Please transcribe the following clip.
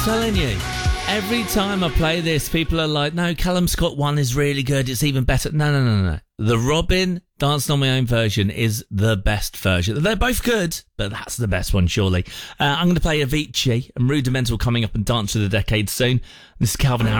telling you, every time I play this, people are like, no, Callum Scott 1 is really good. It's even better. No. The Robin Dancing on My Own version is the best version. They're both good, but that's the best one, surely. I'm going to play Avicii and Rudimental coming up and Dance of the Decade soon. This is Calvin Harris.